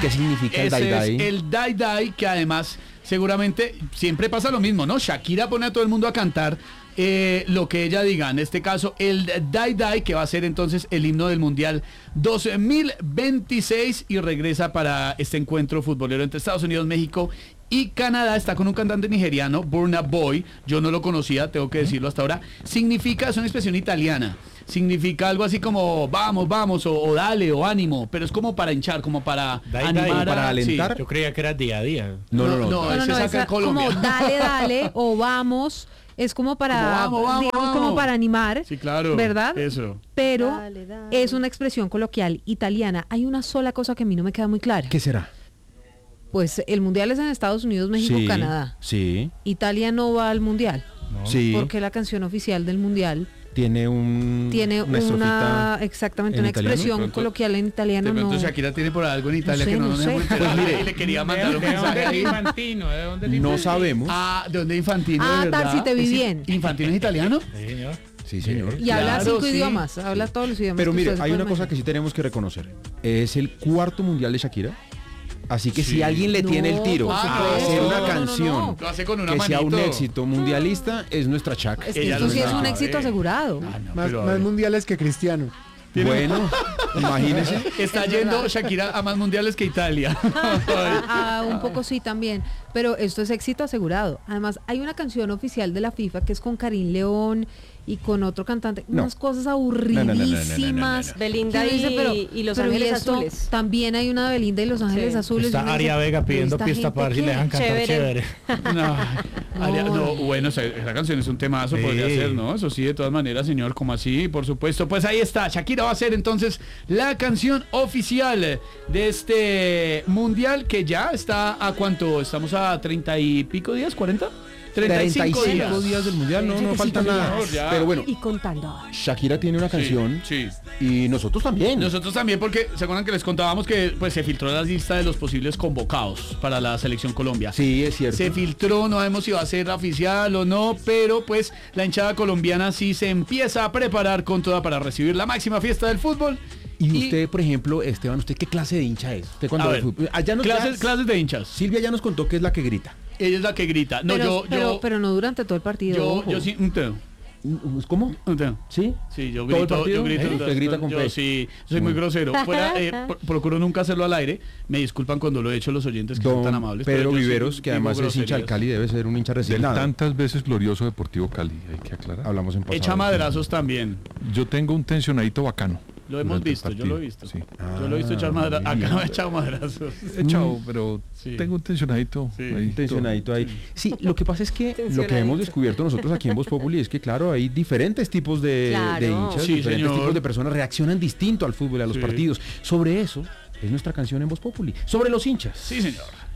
¿Qué significa el Ese Dai-Dai? es el Dai-Dai, que además seguramente siempre pasa lo mismo, ¿no? Shakira pone a todo el mundo a cantar lo que ella diga. En este caso, el Dai-Dai, que va a ser entonces el himno del Mundial 2026 y regresa para este encuentro futbolero entre Estados Unidos, México y Canadá. Está con un cantante nigeriano, Burna Boy. Yo no lo conocía, tengo que decirlo hasta ahora. Significa, es una expresión italiana. Significa algo así como vamos, vamos, o dale, o ánimo. Pero es como para hinchar, como para animar, para alentar. Sí. Yo creía que era día a día. No, ese saca en Colombia. Como dale, dale, o vamos. Es como para, Como vamos, digamos, vamos. como para animar, Sí, claro. ¿verdad? Eso. Pero Dale, dale. es una expresión coloquial italiana. Hay una sola cosa que a mí no me queda muy clara. ¿Qué será? Pues el mundial es en Estados Unidos, México, Sí, Canadá. Sí, Italia no va al mundial, sí. porque la canción oficial del mundial Tiene tiene una estrofita exactamente en una italiano. expresión De pronto- coloquial en italiano. De pronto no. Shakira tiene por algo en Italia sé, que no no nos sé. hemos enterado. Pues mire, Y le quería mandar un mensaje ahí. Infantino? ¿De dónde es No Infantino? sabemos. Ah, ¿de dónde Infantino? Ah, de verdad? Tarsi, te vi bien. ¿Infantino es italiano? Sí, señor. Sí, señor. Y habla Claro, 5 sí. idiomas, habla todos los idiomas. Pero que mire, ustedes hay pueden una cosa que sí tenemos que reconocer. Es el cuarto mundial de Shakira. Así que Sí. si alguien le No, tiene el tiro por a supuesto. hacer No, una no, canción Lo hace con una que sea un manito. éxito mundialista, es nuestra Shak. Es que Ella esto lo sí es un sabe. éxito asegurado. Ah, no, Más, pero a más ver. mundiales que Cristiano. Bueno, imagínese. Está Es yendo verdad. Shakira a más mundiales que Italia. Un poco sí también, pero esto es éxito asegurado. Además, hay una canción oficial de la FIFA que es con Karim León y con otro cantante, No. unas cosas No, no, no, no, no, no, aburridísimas. Belinda Que uno y Los pero Ángeles esto, Azules. También hay una de Belinda y Los Ángeles Sí. Azules. y Está uno Aria dice, Vega ¿pero pidiendo esta pista gente para ver si qué? le dejan cantar Chévere. chévere. No, bueno, esa canción es un temazo, Sí. podría ser, ¿no? Eso sí, de todas maneras, señor, como así, por supuesto. Pues ahí está, Shakira va a ser entonces la canción oficial de este mundial que ya está a ¿cuánto? Estamos a 30 y pico días, ¿40? 35 días. del mundial, no falta nada. señor, ya. Pero bueno, Y contando. Shakira tiene una canción Sí, y nosotros también. Nosotros también, porque se acuerdan que les contábamos que pues se filtró la lista de los posibles convocados para la selección Colombia. Sí, es cierto. Se filtró, no sabemos si va a ser oficial o no, pero pues la hinchada colombiana sí se empieza a preparar con toda para recibir la máxima fiesta del fútbol. Y usted, por ejemplo, Esteban, ¿usted qué clase de hincha es? ¿Usted cuando A ve ver, fútbol? Allá nos clases de hinchas. Silvia ya nos contó que es la que grita. Ella es la que grita. No, pero no durante todo el partido. yo sí, ¿Cómo? Sí, ¿Sí? yo ¿Todo el grito, partido? yo grito. Usted grita con yo P. sí, soy muy grosero. Fuera, procuro nunca hacerlo al aire. Me disculpan cuando lo he hecho los oyentes que son tan amables. pero Pedro yo sí Viveros, que digo además es hincha del groserías. Cali, debe ser un hincha Del resignado. tantas veces glorioso Deportivo Cali, hay que aclarar. Hablamos en pasado. Echa madrazos también. Yo tengo un tensionadito bacano. Lo hemos durante el visto, yo partido, lo he visto. Sí. Yo lo he visto echar madrazos. Acá no he echado madrazos. He echado, pero Sí. tengo un tensionadito Sí. ahí. Tensionadito ahí. Sí, lo que pasa es que lo que hemos descubierto nosotros aquí en Voz Populi es que, claro, hay diferentes tipos de Claro. hinchas, Sí, diferentes señor. tipos de personas reaccionan distinto al fútbol y a los Sí. partidos. Sobre eso es nuestra canción en Voz Populi. Sobre los hinchas. Sí, señor.